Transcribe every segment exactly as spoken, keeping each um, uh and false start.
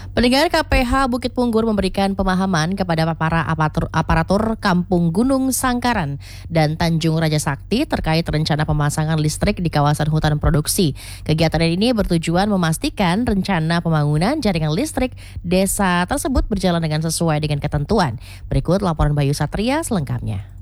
Pendengar, K P H Bukit Punggur memberikan pemahaman kepada para aparatur, aparatur Kampung Gunung Sangkaran dan Tanjung Raja Sakti terkait rencana pemasangan listrik di kawasan hutan produksi. Kegiatan ini bertujuan memastikan rencana pembangunan jaringan listrik desa tersebut berjalan dengan sesuai dengan ketentuan. Berikut laporan Bayu Satria selengkapnya.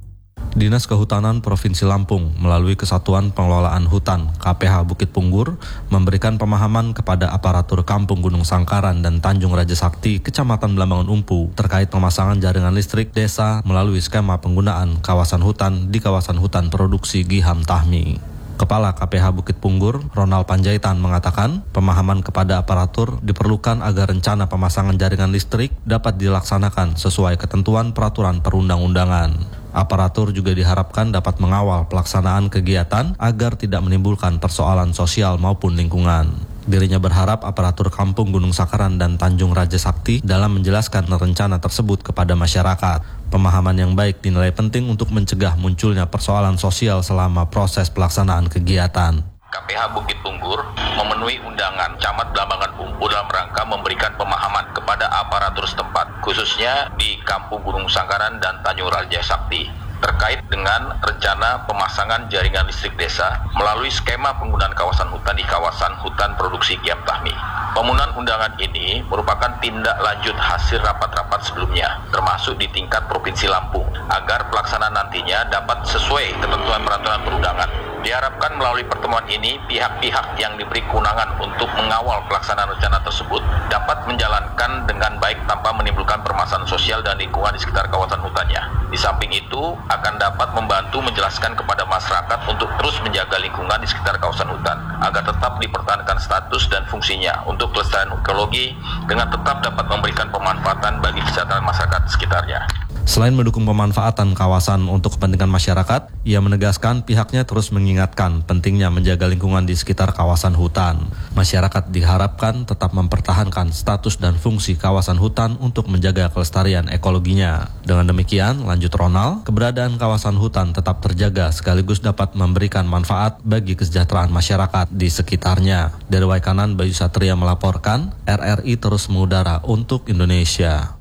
Dinas Kehutanan Provinsi Lampung melalui Kesatuan Pengelolaan Hutan K P H Bukit Punggur memberikan pemahaman kepada aparatur Kampung Gunung Sangkaran dan Tanjung Raja Sakti, Kecamatan Belambangan Umpu terkait pemasangan jaringan listrik desa melalui skema penggunaan kawasan hutan di kawasan hutan produksi Giham Tahmi. Kepala K P H Bukit Punggur, Ronald Panjaitan, mengatakan pemahaman kepada aparatur diperlukan agar rencana pemasangan jaringan listrik dapat dilaksanakan sesuai ketentuan peraturan perundang-undangan. Aparatur juga diharapkan dapat mengawal pelaksanaan kegiatan agar tidak menimbulkan persoalan sosial maupun lingkungan. Dirinya berharap aparatur Kampung Gunung Sangkaran dan Tanjung Raja Sakti dalam menjelaskan rencana tersebut kepada masyarakat. Pemahaman yang baik dinilai penting untuk mencegah munculnya persoalan sosial selama proses pelaksanaan kegiatan. K P H Bukit Punggur memenuhi undangan Camat Belambangan Umpu dalam rangka memberikan pemahaman kepada aparatur setempat, khususnya di Kampung Gunung Sangkaran dan Tanjung Raja Sakti, terkait dengan rencana pemasangan jaringan listrik desa melalui skema penggunaan kawasan hutan di kawasan hutan produksi Giham Tahmi. Pemenuhan undangan ini merupakan tindak lanjut hasil rapat-rapat sebelumnya, termasuk di tingkat Provinsi Lampung, agar pelaksanaan nantinya dapat sesuai ketentuan peraturan perundangan. Diharapkan melalui pertemuan ini, pihak-pihak yang diberi kewenangan untuk mengawal pelaksanaan rencana tersebut dapat menjalankan dengan baik tanpa menimbulkan permasalahan sosial dan lingkungan di sekitar kawasan hutannya. Di samping itu, akan dapat membantu menjelaskan kepada masyarakat untuk terus menjaga lingkungan di sekitar kawasan hutan, agar tetap dipertahankan status dan fungsinya untuk kelestarian ekologi dengan tetap dapat memberikan pemanfaatan bagi kesejahteraan masyarakat di sekitarnya. Selain mendukung pemanfaatan kawasan untuk kepentingan masyarakat, ia menegaskan pihaknya terus mengingatkan pentingnya menjaga lingkungan di sekitar kawasan hutan. Masyarakat diharapkan tetap mempertahankan status dan fungsi kawasan hutan untuk menjaga kelestarian ekologinya. Dengan demikian, lanjut Ronald, keberadaan kawasan hutan tetap terjaga sekaligus dapat memberikan manfaat bagi kesejahteraan masyarakat di sekitarnya. Dari Waikanan, Bayu Satria melaporkan, R R I terus mengudara untuk Indonesia.